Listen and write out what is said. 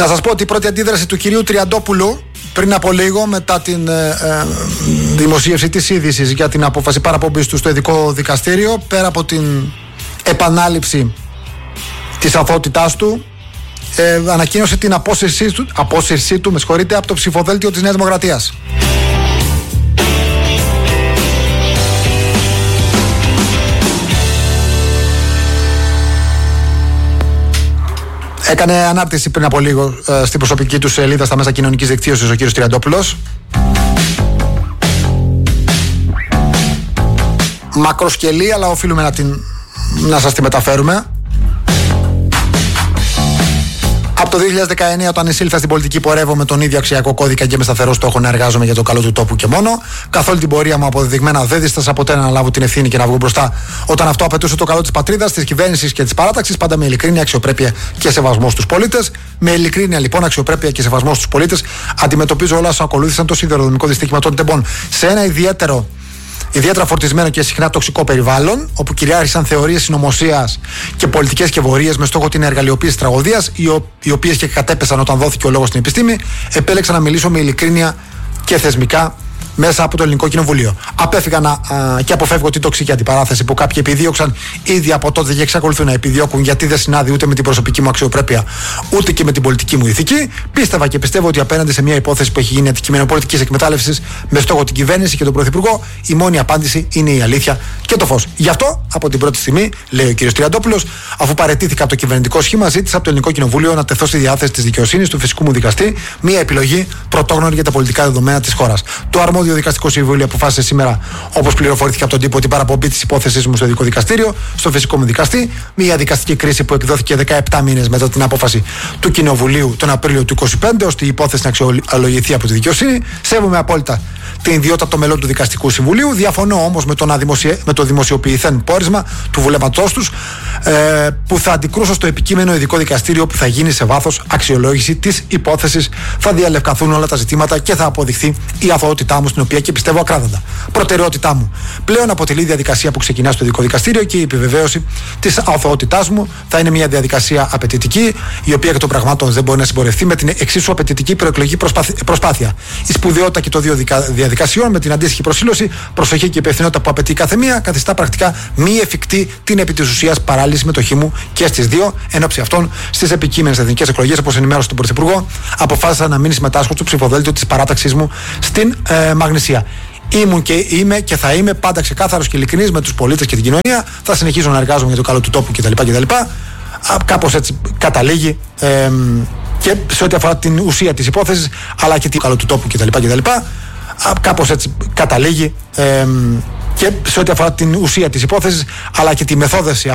Να σας πω ότι η πρώτη αντίδραση του κυρίου Τριαντόπουλου πριν από λίγο, μετά την δημοσίευση της είδησης για την απόφαση παραπομπής του στο ειδικό δικαστήριο, πέρα από την επανάληψη της αθωότητάς του, ανακοίνωσε την απόσυρσή του από το ψηφοδέλτιο της Νέας Δημοκρατίας. Έκανε ανάρτηση πριν από λίγο στην προσωπική του σελίδα στα μέσα κοινωνικής δικτύωσης ο κύριος Τριαντόπουλος. Μακροσκελή, αλλά οφείλουμε να σας τη μεταφέρουμε. Από το 2019, όταν εισήλθα στην πολιτική, πορεύω με τον ίδιο αξιακό κώδικα και με σταθερό στόχο να εργάζομαι για το καλό του τόπου και μόνο. Καθ' όλη την πορεία μου, αποδεδειγμένα, δεν δίστασα ποτέ να λάβω την ευθύνη και να βγω μπροστά όταν αυτό απαιτούσε το καλό της πατρίδας, της κυβέρνησης και της παράταξης, πάντα με ειλικρίνεια, αξιοπρέπεια και σεβασμό στους πολίτες. Με ειλικρίνεια, λοιπόν, αξιοπρέπεια και σεβασμό στους πολίτες, αντιμετωπίζω όλα όσα ακολούθησαν το σιδηροδρομικό δυστύχημα των τεμπών σε ένα ιδιαίτερα φορτισμένο και συχνά τοξικό περιβάλλον, όπου κυριάρχησαν θεωρίες συνωμοσίας και πολιτικές σκευωρίες με στόχο την εργαλειοποίηση της τραγωδίας, οι οποίες και κατέπεσαν όταν δόθηκε ο λόγος στην επιστήμη. Επέλεξα να μιλήσω με ειλικρίνεια και θεσμικά μέσα από το Ελληνικό Κοινοβούλιο. Απέφυγα και αποφεύγω την τοξική αντιπαράθεση που κάποιοι επιδίωξαν ήδη από τότε και εξακολουθούν να επιδιώκουν, γιατί δεν συνάδει ούτε με την προσωπική μου αξιοπρέπεια ούτε και με την πολιτική μου ηθική. Πίστευα και πιστεύω ότι απέναντι σε μια υπόθεση που έχει γίνει αντικείμενο πολιτικής εκμετάλλευσης με στόχο την κυβέρνηση και τον Πρωθυπουργό, η μόνη απάντηση είναι η αλήθεια και το φως. Γι' αυτό, από την πρώτη στιγμή, λέει ο κ. Τριαντόπουλος, αφού παραιτήθηκα από το κυβερνητικό σχήμα, ζήτησα από το Ελληνικό Κοινοβούλιο να τεθώ στη διάθεση της δικαιοσύνης του φυσικού μου δικαστή, μια επιλογή πρωτόγνωρη για τα πολιτικά δεδομένα της χώρας. Το αρμόδιο δικαστικό συμβούλιο αποφάσισε σήμερα, όπως πληροφορήθηκε από τον τύπο, την παραπομπή της υπόθεσης μου στο ειδικό δικαστήριο, στο φυσικό μου δικαστή. Μια δικαστική κρίση που εκδόθηκε 17 μήνες μετά την απόφαση του Κοινοβουλίου τον Απρίλιο του 2025, ώστε η υπόθεση να αξιολογηθεί από τη δικαιοσύνη. Σέβομαι απόλυτα την ιδιότητα των μελών του Δικαστικού Συμβουλίου. Διαφωνώ όμως με το δημοσιοποιηθέν πόρισμα του βουλευματός τους, που θα αντικρούσω στο επικείμενο ειδικό δικαστήριο που θα γίνει σε βάθος αξιολόγηση της υπόθεσης. Θα διαλευκαθούν όλα τα ζητήματα και θα αποδειχθεί η αθωότητά μου, στην οποία και πιστεύω ακράδαντα. Προτεραιότητά μου πλέον αποτελεί διαδικασία που ξεκινά στο ειδικό δικαστήριο και η επιβεβαίωση της αθωότητάς μου θα είναι μια διαδικασία απαιτητική, η οποία εκ των πραγμάτων δεν μπορεί να συμπορευτεί με την εξίσου απαιτητική προεκλογική προσπάθεια. Η σπουδαιότητα και των δύο διαδικασιών, με την αντίστοιχη προσήλωση, προσοχή και υπευθυνότητα που απαιτεί κάθε μία, καθιστά πρακτικά μη εφικτή την επί της ουσίας παράλληλη συμμετοχή μου και στις δύο. Εν ώψη αυτών, στις επικείμενες εθνικές εκλογές, όπως ενημέρωσε τον Πρωθυπουργό, αποφάσισα να μην συμμετάσχω στο ψηφοδέλτιο της παράταξής μου στην Μαγνησία. Ήμουν και είμαι και θα είμαι πάντα ξεκάθαρος και ειλικρινής με τους πολίτες και την κοινωνία. Θα συνεχίζω να εργάζομαι για το καλό του τόπου κτλ. Κάπως έτσι καταλήγει και σε ό,τι αφορά την ουσία της υπόθεσης, αλλά και το καλό του τόπου κτλ. Κάπως έτσι καταλήγει και σε ό,τι αφορά την ουσία της υπόθεσης, αλλά και τη μεθόδευση